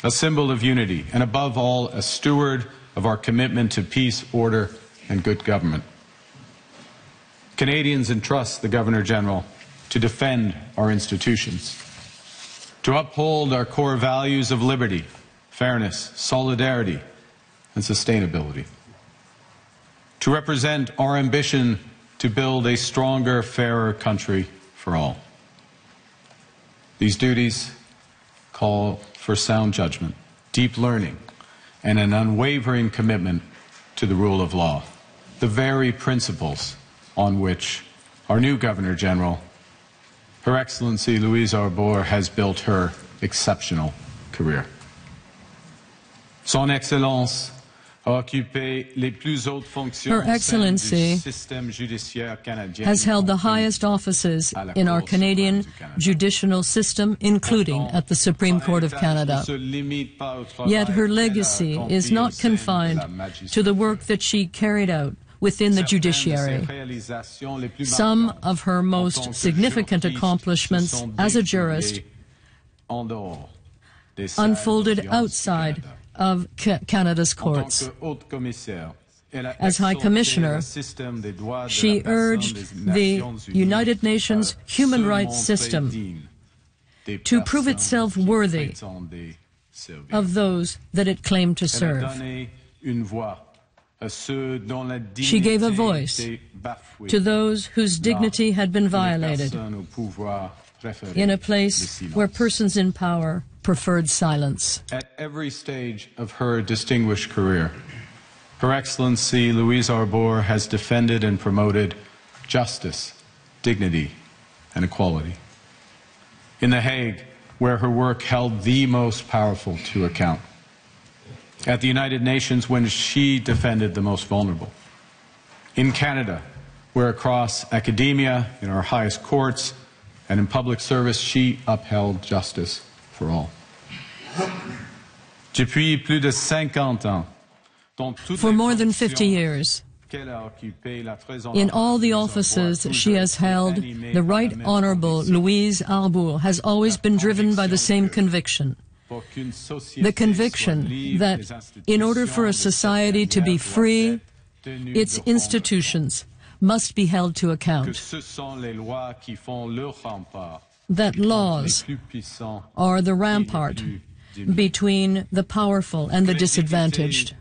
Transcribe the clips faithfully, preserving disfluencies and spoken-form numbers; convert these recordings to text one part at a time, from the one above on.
a symbol of unity, and above all, a steward of our commitment to peace, order, and good government. Canadians entrust the Governor-General to defend our institutions, to uphold our core values of liberty, fairness, solidarity, and sustainability, to represent our ambition to build a stronger, fairer country for all. These duties call for sound judgment, deep learning, and an unwavering commitment to the rule of law, the very principles on which our new Governor-General, Her Excellency Louise Arbour, has built her exceptional career. Son Excellence Her Excellency has held the highest offices in our Canadian judicial system, including at the Supreme Court of Canada. Yet her legacy is not confined to the work that she carried out within the judiciary. Some of her most significant accomplishments as a jurist unfolded outside of Canada's courts. As High Commissioner, she urged the United Nations human rights system to prove itself worthy of those that it claimed to serve. She gave a voice to those whose dignity had been violated in a place where persons in power preferred silence. At every stage of her distinguished career, Her Excellency Louise Arbour has defended and promoted justice, dignity, and equality. In The Hague, where her work held the most powerful to account. At the United Nations, when she defended the most vulnerable. In Canada, where across academia, in our highest courts, and in public service, she upheld justice for all. Depuis plus de cinquante ans, For more than fifty years, in all the offices she has held, the Right Honourable Louise Arbour has always been driven by the same conviction. The conviction that in order for a society to be free, its institutions must be held to account. That laws are the rampart between the powerful and the disadvantaged.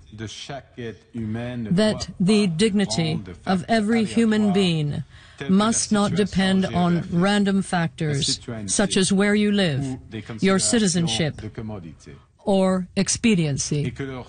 That the dignity of every human being must not depend on random factors such as where you live, your citizenship, or expediency,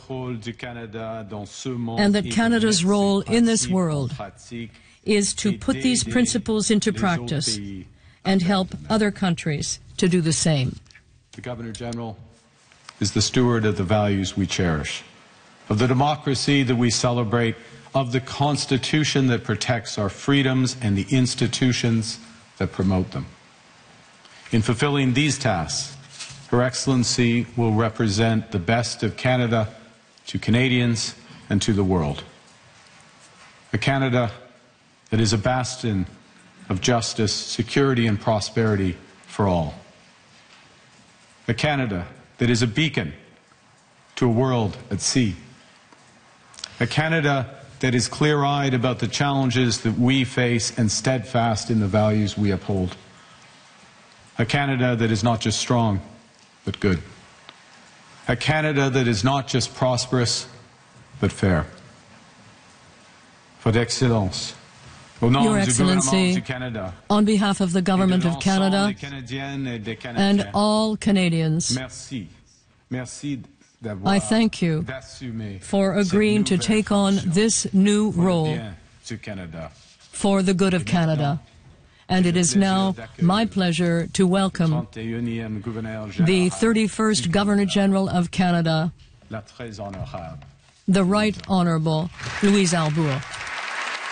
and that Canada's role in this world is to put these principles into practice and help other countries to do the same. The Governor-General is the steward of the values we cherish, of the democracy that we celebrate, of the Constitution that protects our freedoms and the institutions that promote them. In fulfilling these tasks, Her Excellency will represent the best of Canada to Canadians and to the world. A Canada that is a bastion of justice, security, and prosperity for all. A Canada that is a beacon to a world at sea. A Canada that is clear-eyed about the challenges that we face and steadfast in the values we uphold. A Canada that is not just strong, but good. A Canada that is not just prosperous, but fair. Votre Excellence, Your Excellency, on behalf of the Government of Canada and all Canadians, I thank you for agreeing to take on this new role for the good of Canada. And it is now my pleasure to welcome the thirty-first Governor-General of Canada, the Right Honourable Louise Arbour.